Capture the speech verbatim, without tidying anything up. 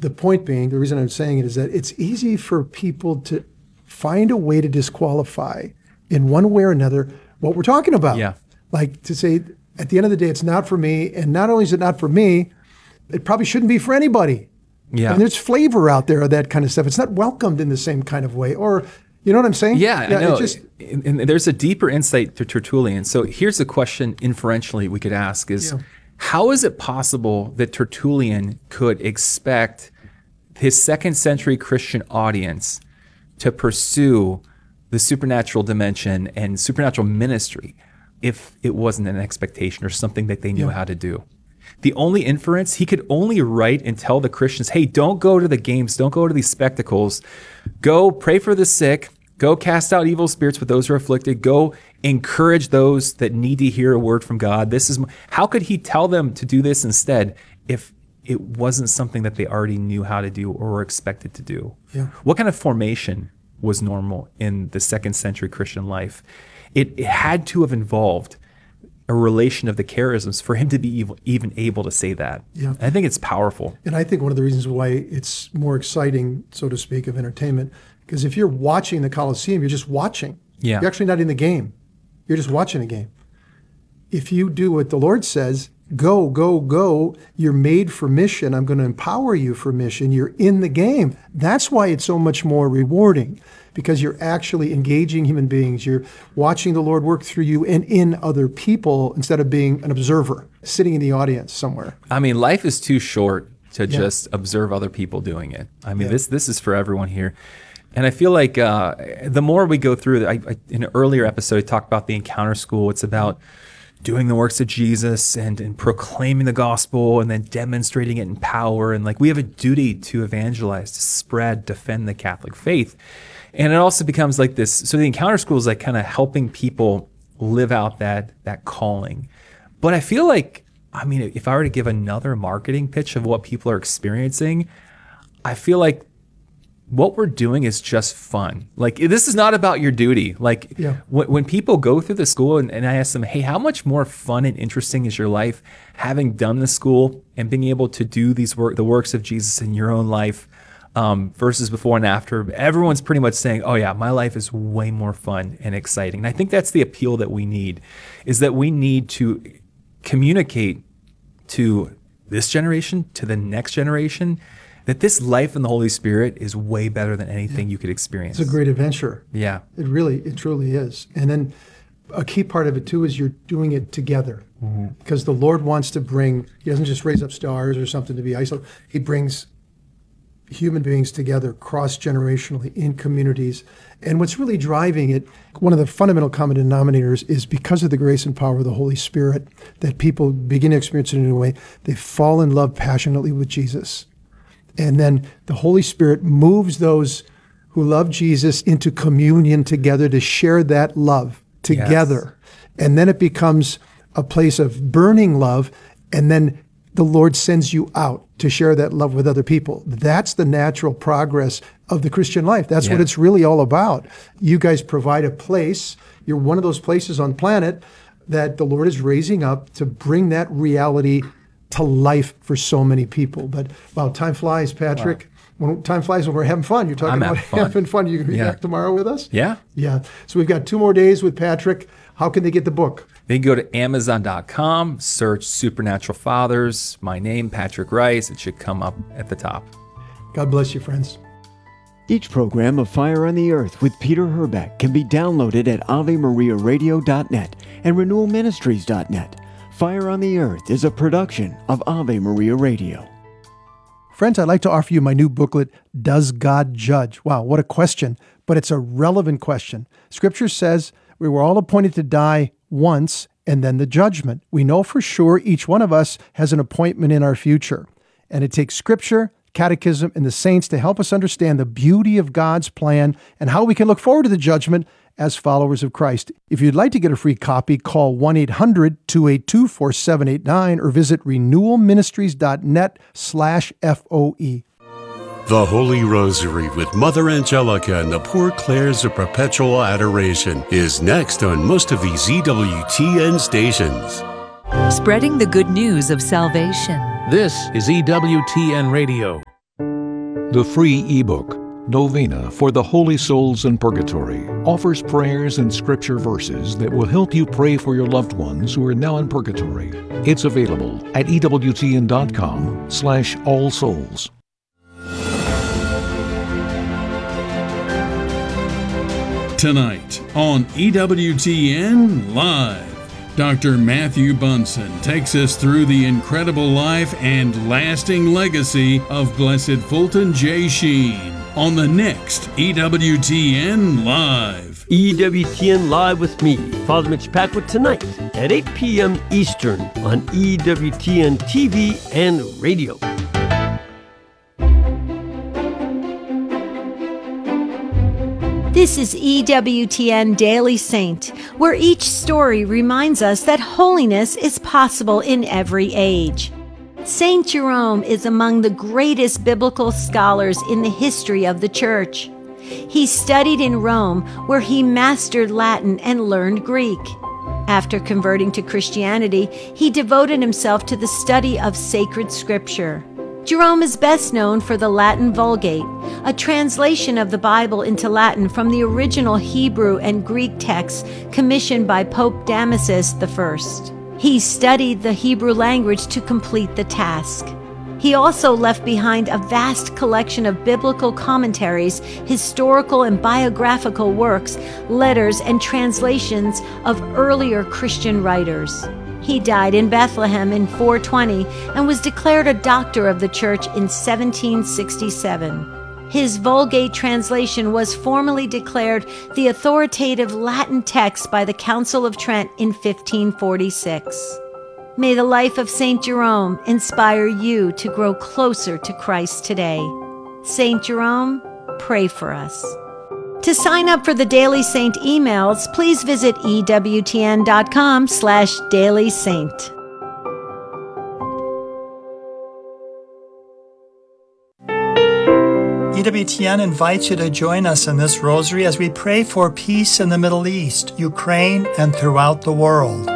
the point being, the reason I'm saying it is that it's easy for people to find a way to disqualify in one way or another what we're talking about. Yeah. Like to say, at the end of the day, it's not for me. And not only is it not for me, it probably shouldn't be for anybody. Yeah. And there's flavor out there of that kind of stuff. It's not welcomed in the same kind of way. Or, you know what I'm saying? Yeah, yeah I know. It just, and, and there's a deeper insight to Tertullian. So here's a question inferentially we could ask is, yeah. how is it possible that Tertullian could expect his second century Christian audience to pursue the supernatural dimension and supernatural ministry if it wasn't an expectation or something that they knew yeah. how to do? The only inference, he could only write and tell the Christians, hey, don't go to the games, don't go to these spectacles. Go pray for the sick, go cast out evil spirits with those who are afflicted, go encourage those that need to hear a word from God. This is how could he tell them to do this instead if it wasn't something that they already knew how to do or were expected to do? Yeah. What kind of formation was normal in the second century Christian life? It, it had to have involved a relation of the charisms for him to be even able to say that. Yeah. I think it's powerful. And I think one of the reasons why it's more exciting, so to speak, of entertainment, because if you're watching the Colosseum, you're just watching. Yeah. You're actually not in the game. You're just watching a game. If you do what the Lord says, go, go, go, you're made for mission. I'm going to empower you for mission. You're in the game. That's why it's so much more rewarding, because you're actually engaging human beings. You're watching the Lord work through you and in other people instead of being an observer, sitting in the audience somewhere. I mean, life is too short to Yeah. just observe other people doing it. I mean, Yeah. this this is for everyone here. And I feel like uh, the more we go through, I, I, in an earlier episode, I talked about the Encounter School. It's about doing the works of Jesus and, and proclaiming the gospel and then demonstrating it in power. And like we have a duty to evangelize, to spread, defend the Catholic faith. And it also becomes like this. So the Encounter School is like kind of helping people live out that that calling. But I feel like, I mean, if I were to give another marketing pitch of what people are experiencing, I feel like what we're doing is just fun. Like this is not about your duty. Like Yeah. when, when people go through the school and, and I ask them, hey, how much more fun and interesting is your life having done the school and being able to do these work, the works of Jesus in your own life? Um, versus before and after, everyone's pretty much saying, oh yeah, my life is way more fun and exciting. And I think that's the appeal that we need, is that we need to communicate to this generation, to the next generation, that this life in the Holy Spirit is way better than anything yeah. you could experience. It's a great adventure. Yeah. It really, it truly is. And then a key part of it too is you're doing it together. Mm-hmm. Because the Lord wants to bring, he doesn't just raise up stars or something to be isolated. He brings human beings together cross-generationally in communities. And what's really driving it, one of the fundamental common denominators is because of the grace and power of the Holy Spirit, that people begin to experience it in a way, they fall in love passionately with Jesus. And then the Holy Spirit moves those who love Jesus into communion together to share that love together. Yes. And then it becomes a place of burning love, and then the Lord sends you out to share that love with other people. That's the natural progress of the Christian life. That's yeah. what it's really all about. You guys provide a place. You're one of those places on planet that the Lord is raising up to bring that reality to life for so many people. But wow, time flies, Patrick. Wow. When time flies when we're having fun. You're talking I'm about having fun. having fun. You can be yeah. back tomorrow with us? Yeah. Yeah. So we've got two more days with Patrick. How can they get the book? They can go to amazon dot com, search Supernatural Fathers, my name, Patrick Rice. It should come up at the top. God bless you, friends. Each program of Fire on the Earth with Peter Herbeck can be downloaded at ave maria radio dot net and renewal ministries dot net. Fire on the Earth is a production of Ave Maria Radio. Friends, I'd like to offer you my new booklet, Does God Judge? Wow, what a question, but it's a relevant question. Scripture says we were all appointed to die once and then the judgment. We know for sure each one of us has an appointment in our future. And it takes Scripture, Catechism, and the saints to help us understand the beauty of God's plan and how we can look forward to the judgment as followers of Christ. If you'd like to get a free copy, call one eight hundred two eight two four seven eight nine or visit renewal ministries dot net slash F O E. The Holy Rosary with Mother Angelica and the Poor Clares of Perpetual Adoration is next on most of these E W T N stations. Spreading the good news of salvation. This is E W T N Radio. The free ebook, Novena for the Holy Souls in Purgatory, offers prayers and scripture verses that will help you pray for your loved ones who are now in purgatory. It's available at ewtn.com slash all souls. Tonight on E W T N Live, Doctor Matthew Bunson takes us through the incredible life and lasting legacy of Blessed Fulton J. Sheen on the next E W T N Live. E W T N Live with me, Father Mitch Packwood, tonight at eight p.m. Eastern on E W T N T V and radio. This is E W T N Daily Saint, where each story reminds us that holiness is possible in every age. Saint Jerome is among the greatest biblical scholars in the history of the Church. He studied in Rome, where he mastered Latin and learned Greek. After converting to Christianity, he devoted himself to the study of sacred scripture. Jerome is best known for the Latin Vulgate, a translation of the Bible into Latin from the original Hebrew and Greek texts commissioned by Pope Damasus the First. He studied the Hebrew language to complete the task. He also left behind a vast collection of biblical commentaries, historical and biographical works, letters, and translations of earlier Christian writers. He died in Bethlehem in four twenty and was declared a doctor of the Church in seventeen sixty-seven. His Vulgate translation was formally declared the authoritative Latin text by the Council of Trent in fifteen forty-six. May the life of Saint Jerome inspire you to grow closer to Christ today. Saint Jerome, pray for us. To sign up for the Daily Saint emails, please visit ewtn.com slash Daily Saint. E W T N invites you to join us in this rosary as we pray for peace in the Middle East, Ukraine, and throughout the world.